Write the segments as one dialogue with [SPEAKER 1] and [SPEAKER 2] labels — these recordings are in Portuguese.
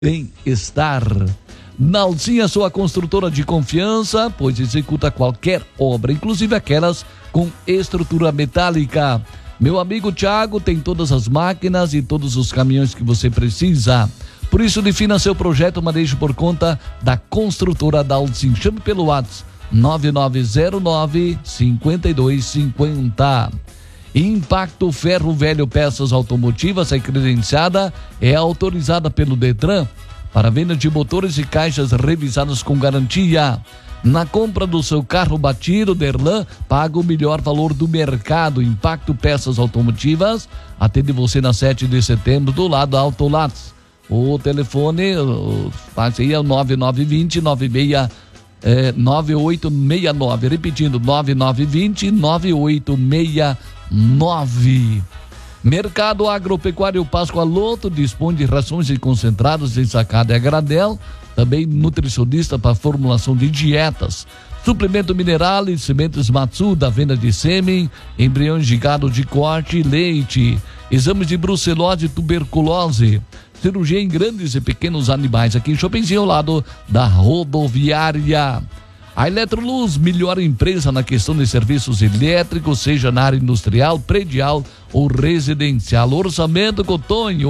[SPEAKER 1] bem-estar. Nalcinha, sua construtora de confiança, pois executa qualquer obra, inclusive aquelas com estrutura metálica. Meu amigo Thiago tem todas as máquinas e todos os caminhões que você precisa. Por isso, defina seu projeto, manejo por conta da construtora Nalcinha. Chame pelo WhatsApp 9909-5250. Impacto Ferro Velho Peças Automotivas é credenciada, é autorizada pelo Detran para venda de motores e caixas revisadas com garantia. Na compra do seu carro batido, Derlan paga o melhor valor do mercado. Impacto Peças Automotivas atende você na 7 de setembro do lado da Autolatos. O telefone, passe aí é o 9869, repetindo, 9920-9869. Mercado Agropecuário Páscoa Loto dispõe de rações e concentrados em sacada e a granel, também nutricionista para formulação de dietas, suplemento mineral e sementes Matsuda, venda de sêmen, embriões de gado de corte e leite, exames de brucelose e tuberculose, cirurgia em grandes e pequenos animais, aqui em Chopinzinho, ao lado da rodoviária. A Eletroluz, melhor empresa na questão de serviços elétricos, seja na área industrial, predial ou residencial. Orçamento Cotonho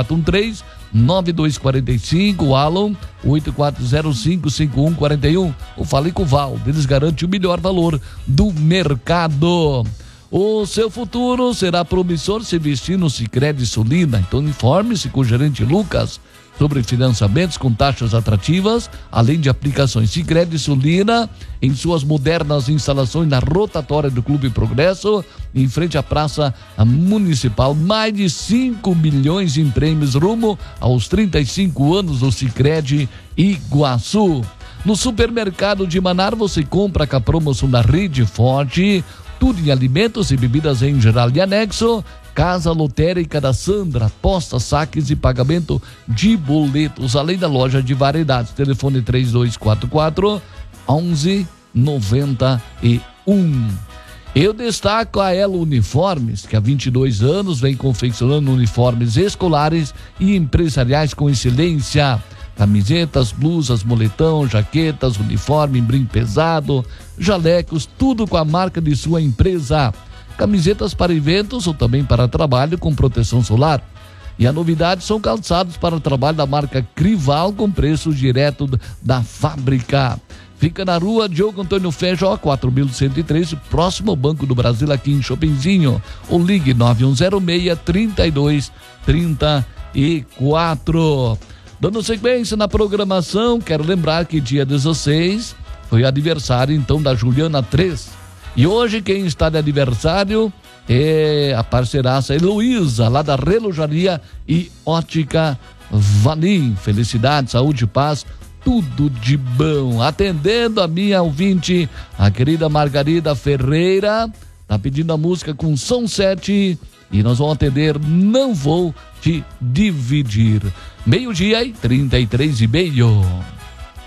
[SPEAKER 1] 8413-9245, Alon 8405-5141. Ou fale com o Val, eles garantem o melhor valor do mercado. O seu futuro será promissor se vestir no Sicredi Sulina. Então informe-se com o gerente Lucas sobre financiamentos com taxas atrativas, além de aplicações. Sicredi Sulina, em suas modernas instalações na rotatória do Clube Progresso, em frente à Praça Municipal, mais de 5 milhões em prêmios rumo aos 35 anos do Sicredi Iguaçu. No supermercado de Manar você compra com a promoção da Rede Forte, tudo em alimentos e bebidas em geral e anexo. Casa Lotérica da Sandra, aposta, saques e pagamento de boletos, além da loja de variedades. Telefone 3244-1191. Eu destaco a Elo Uniformes, que há 22 anos vem confeccionando uniformes escolares e empresariais com excelência. Camisetas, blusas, moletão, jaquetas, uniforme, brim pesado, jalecos, tudo com a marca de sua empresa. Camisetas para eventos ou também para trabalho com proteção solar. E a novidade são calçados para trabalho da marca Crival com preço direto da fábrica. Fica na rua Diogo Antônio Feijó, 4103, próximo ao Banco do Brasil, aqui em Chopinzinho. Ou ligue 9106-3234. Dando sequência na programação, quero lembrar que dia 16 foi aniversário então da Juliana 3. E hoje quem está de aniversário é a parceiraça Heloísa, lá da Relojaria e Ótica Valim. Felicidade, saúde e paz, tudo de bom. Atendendo a minha ouvinte, a querida Margarida Ferreira, tá pedindo a música com Som 7 e nós vamos atender Não Vou Te Dividir. 12:33.